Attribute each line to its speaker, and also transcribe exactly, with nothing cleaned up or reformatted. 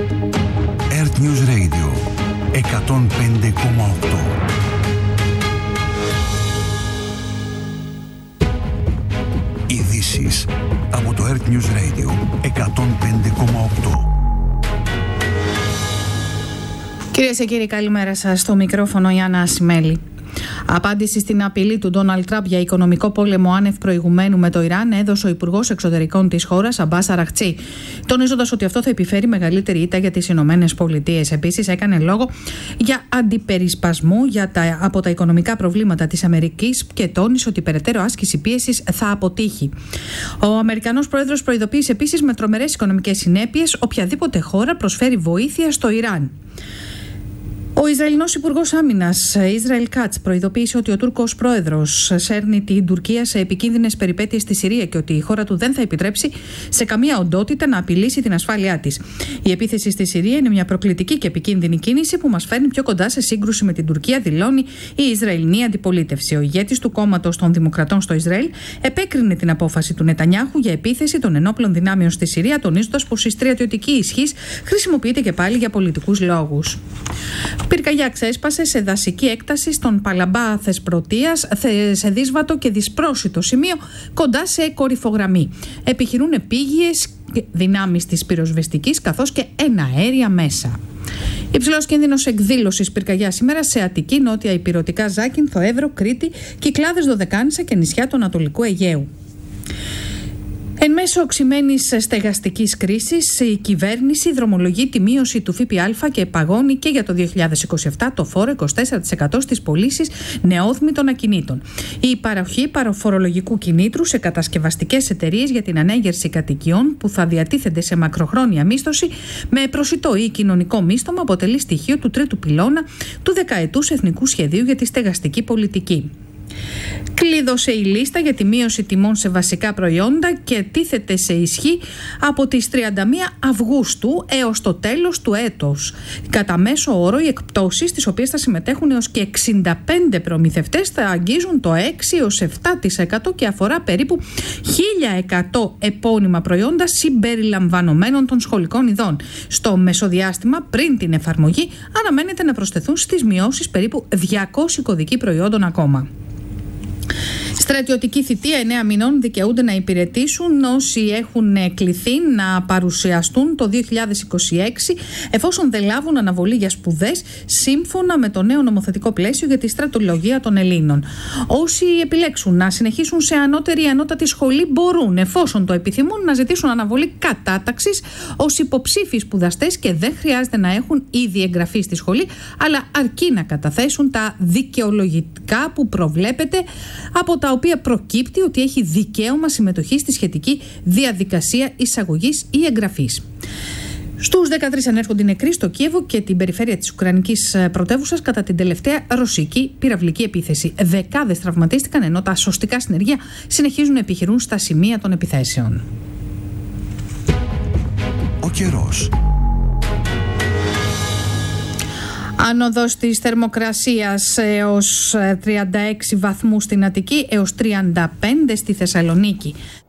Speaker 1: Earth News Radio εκατόν πέντε κόμμα οκτώ. Ειδήσεις από το Earth News Radio εκατόν πέντε κόμμα οκτώ.
Speaker 2: Κυρίες και κύριοι, καλημέρα σας. Στο μικρόφωνο η Άννα Ασημέλη. Απάντηση στην απειλή του Ντόναλντ Τραμπ για οικονομικό πόλεμο άνευ προηγουμένου με το Ιράν έδωσε ο Υπουργός Εξωτερικών της χώρας, Αμπάς Αραχτσί, τονίζοντας ότι αυτό θα επιφέρει μεγαλύτερη ήττα για τις Ηνωμένες Πολιτείες. Επίσης, έκανε λόγο για αντιπερισπασμό για τα, από τα οικονομικά προβλήματα της Αμερικής και τόνισε ότι η περαιτέρω άσκηση πίεσης θα αποτύχει. Ο Αμερικανός Πρόεδρος προειδοποίησε επίσης με τρομερές οικονομικές συνέπειες οποιαδήποτε χώρα προσφέρει βοήθεια στο Ιράν. Ο Ισραηλινός Υπουργός Άμυνας, Ισραήλ Κάτς, προειδοποίησε ότι ο Τούρκος Πρόεδρος σέρνει την Τουρκία σε επικίνδυνες περιπέτειες στη Συρία και ότι η χώρα του δεν θα επιτρέψει σε καμία οντότητα να απειλήσει την ασφάλειά της. Η επίθεση στη Συρία είναι μια προκλητική και επικίνδυνη κίνηση που μας φέρνει πιο κοντά σε σύγκρουση με την Τουρκία, δηλώνει η Ισραηλινή αντιπολίτευση. Ο ηγέτης του κόμματος των Δημοκρατών στο Ισραήλ επέκρινε την απόφαση του Νετανιάχου για επίθεση των ενόπλων δυνάμεων στη Συρία, τονίζοντας πως η στρατιωτική ισχύς χρησιμοποιείται και πάλι για πολιτικούς λόγους. Πυρκαγιά ξέσπασε σε δασική έκταση στον Παλαμπά Θεσπρωτείας, σε δύσβατο και δυσπρόσιτο σημείο κοντά σε κορυφογραμμή. Επιχειρούν επίγειες δυνάμεις της πυροσβεστικής καθώς και εναέρια μέσα. Υψηλός κίνδυνος εκδήλωσης πυρκαγιά σήμερα σε Αττική, Νότια Ηπειρωτικά, Ζάκυνθο, Εύρο, Κρήτη, Κυκλάδες, Δωδεκάνησα και νησιά του Ανατολικού Αιγαίου. Εν μέσω οξυμένης στεγαστικής κρίσης, η κυβέρνηση δρομολογεί τη μείωση του ΦΠΑ και παγώνει και για το δύο χιλιάδες είκοσι επτά το φόρο είκοσι τέσσερα τοις εκατό στις πωλήσεις νεόδμητων ακινήτων. Η παροχή παροφορολογικού κινήτρου σε κατασκευαστικές εταιρείες για την ανέγερση κατοικιών που θα διατίθενται σε μακροχρόνια μίσθωση με προσιτό ή κοινωνικό μίσθωμα αποτελεί στοιχείο του τρίτου πυλώνα του δεκαετούς Εθνικού Σχεδίου για τη Στεγαστική Πολιτική. Κλείδωσε η λίστα για τη μείωση τιμών σε βασικά προϊόντα και τίθεται σε ισχύ από τις τριάντα μία Αυγούστου έως το τέλος του έτους. Κατά μέσο όρο, οι εκπτώσεις, στις οποίες θα συμμετέχουν έως και εξήντα πέντε προμηθευτές, θα αγγίζουν το έξι έως επτά τοις εκατό και αφορά περίπου χίλια εκατό επώνυμα προϊόντα συμπεριλαμβανομένων των σχολικών ειδών. Στο μεσοδιάστημα πριν την εφαρμογή αναμένεται να προσθεθούν στις μειώσεις περίπου διακόσιοι κωδικοί προϊόντων ακόμα. Στρατιωτική θητεία εννέα μηνών δικαιούνται να υπηρετήσουν όσοι έχουν κληθεί να παρουσιαστούν το δύο χιλιάδες είκοσι έξι εφόσον δεν λάβουν αναβολή για σπουδές σύμφωνα με το νέο νομοθετικό πλαίσιο για τη στρατολογία των Ελλήνων. Όσοι επιλέξουν να συνεχίσουν σε ανώτερη ή ανώτατη σχολή μπορούν, εφόσον το επιθυμούν, να ζητήσουν αναβολή κατάταξης ως υποψήφιοι σπουδαστές και δεν χρειάζεται να έχουν ήδη εγγραφεί στη σχολή, αλλά αρκεί να καταθέσουν τα δικαιολογητικά που προβλέπεται, από τα οποία προκύπτει ότι έχει δικαίωμα συμμετοχή στη σχετική διαδικασία εισαγωγής ή εγγραφής. Στους δεκατρείς ανέρχονται νεκροί στο Κίεβο και την περιφέρεια της Ουκρανικής πρωτεύουσας κατά την τελευταία ρωσική πυραυλική επίθεση. Δεκάδες τραυματίστηκαν, ενώ τα σωστικά συνεργεία συνεχίζουν να επιχειρούν στα σημεία των επιθέσεων.
Speaker 1: Ο καιρός.
Speaker 2: Άνοδος της θερμοκρασίας έως τριάντα έξι βαθμούς στην Αττική, έως τριάντα πέντε στη Θεσσαλονίκη.